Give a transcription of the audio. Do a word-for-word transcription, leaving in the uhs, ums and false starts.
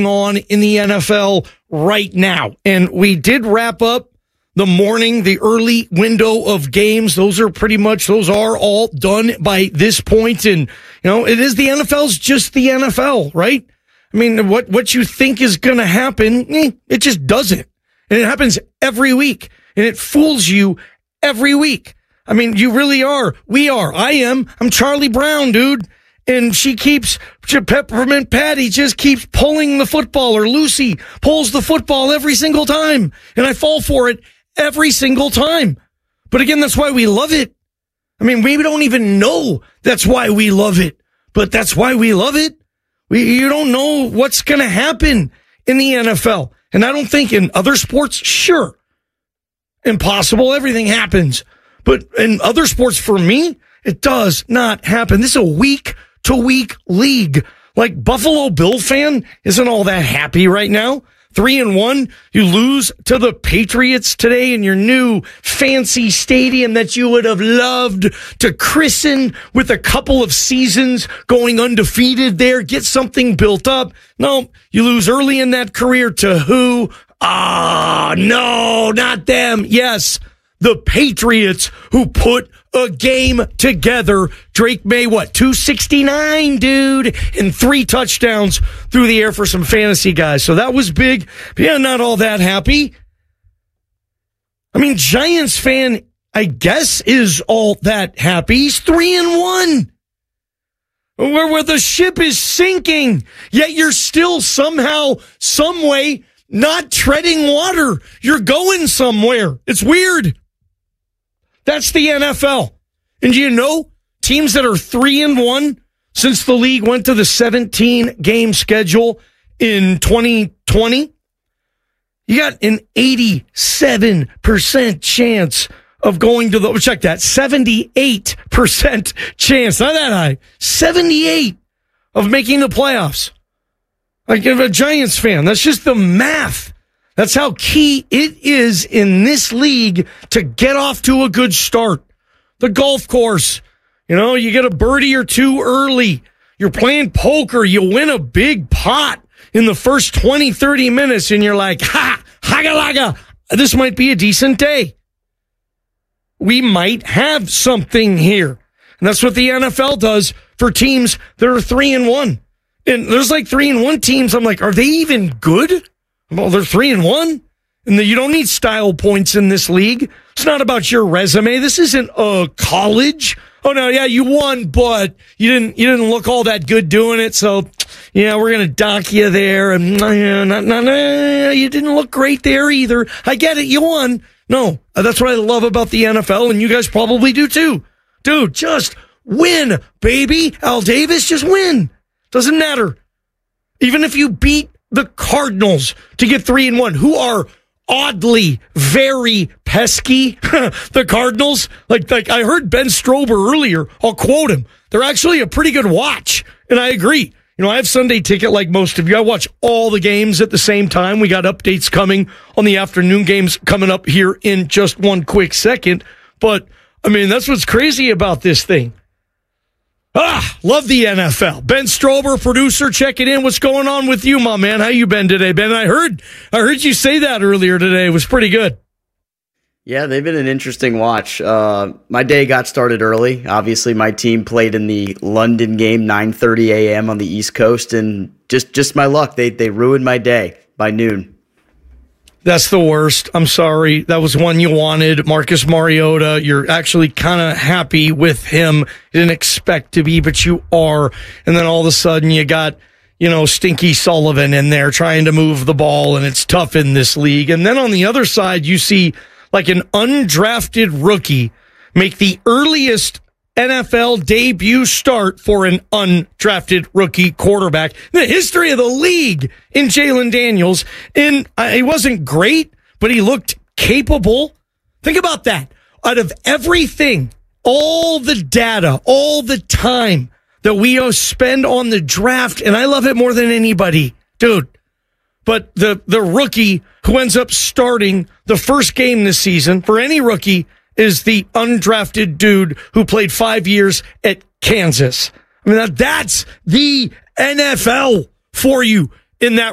on in the N F L right now. And we did wrap up the morning, the early window of games. Those are pretty much, those are all done by this point. And, you know, it is the N F L's just the N F L, right? I mean, what, what you think is going to happen, eh, it just doesn't. And it happens every week. And it fools you every week. I mean, you really are. We are. I am. I'm Charlie Brown, dude. And she keeps, Peppermint Patty just keeps pulling the football, or Lucy pulls the football every single time. And I fall for it every single time. But again, that's why we love it. I mean, we don't even know that's why we love it, but that's why we love it. We, you don't know what's going to happen in the N F L. And I don't think in other sports, sure, impossible, everything happens. But in other sports, for me, it does not happen. This is a week to week league. Like, Buffalo Bill fan isn't all that happy right now. Three and one, you lose to the Patriots today in your new fancy stadium that you would have loved to christen with a couple of seasons going undefeated there, get something built up. No, you lose early in that career to who? Ah, no, not them. Yes, the Patriots, who put a game together. Drake May, what, two sixty-nine, dude, and three touchdowns through the air for some fantasy guys. So that was big. But yeah, not all that happy. I mean, Giants fan, I guess, is all that happy. He's three and one. Where, where the ship is sinking, yet you're still somehow, some way, not treading water. You're going somewhere. It's weird. That's the N F L. And you know, teams that are three and one since the league went to the seventeen game schedule in twenty twenty, you got an eighty-seven percent chance of going to the, check that, seventy-eight percent chance, not that high, seventy-eight of making the playoffs. Like, if a Giants fan, that's just the math. That's how key it is in this league to get off to a good start. The golf course, you know, you get a birdie or two early. You're playing poker. You win a big pot in the first twenty, thirty minutes, and you're like, ha, haga-laga, this might be a decent day. We might have something here. And that's what the N F L does for teams that are three and one. And there's like three and one teams. I'm like, are they even good? Well, they're three and one, and you don't need style points in this league. It's not about your resume. This isn't a college. Oh no, yeah, you won, but you didn't. You didn't look all that good doing it. So, yeah, we're gonna dock you there, and uh, not, not, uh, you didn't look great there either. I get it, you won. No, that's what I love about the N F L, and you guys probably do too, dude. Just win, baby. Al Davis, just win. Doesn't matter. Even if you beat the Cardinals to get three and one, who are oddly very pesky. The Cardinals, like, like I heard Ben Strober earlier. I'll quote him. They're actually a pretty good watch. And I agree. You know, I have Sunday Ticket like most of you. I watch all the games at the same time. We got updates coming on the afternoon games coming up here in just one quick second. But, I mean, that's what's crazy about this thing. Ah, love the N F L. Ben Strober, producer, checking in. What's going on with you, my man? How you been today, Ben? I heard, I heard you say that earlier today. It was pretty good. Yeah, they've been an interesting watch. Uh, my day got started early. Obviously, my team played in the London game, nine thirty a.m. on the East Coast, and just, just my luck. They, they ruined my day by noon. That's the worst. I'm sorry. That was one you wanted. Marcus Mariota, you're actually kind of happy with him. You didn't expect to be, but you are. And then all of a sudden you got, you know, Stinky Sullivan in there trying to move the ball, and it's tough in this league. And then on the other side, you see like an undrafted rookie make the earliest N F L debut start for an undrafted rookie quarterback in the history of the league in Jalen Daniels. And uh, he wasn't great, but he looked capable. Think about that. Out of everything, all the data, all the time that we spend on the draft, and I love it more than anybody, dude. But the, the rookie who ends up starting the first game this season for any rookie is the undrafted dude who played five years at Kansas. I mean, that's the N F L for you in that